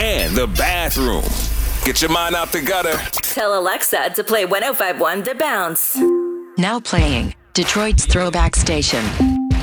and the bathroom. Get your mind out the gutter. Tell Alexa to play 105.1 The Bounce. Now playing Detroit's Throwback Station.